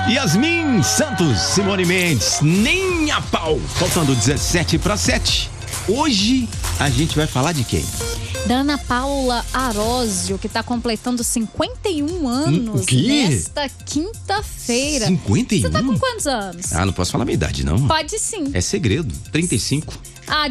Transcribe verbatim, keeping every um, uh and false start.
Yasmin Santos, Simone Mendes, nem a pau. Faltando dezessete para sete. Hoje a gente vai falar de quem? Da Ana Paula Arósio, que está completando cinquenta e um anos O quê? nesta quinta-feira. cinquenta e um? Você tá com quantos anos? Ah, não posso falar a minha idade, não. Pode sim. É segredo. trinta e cinco. Ah,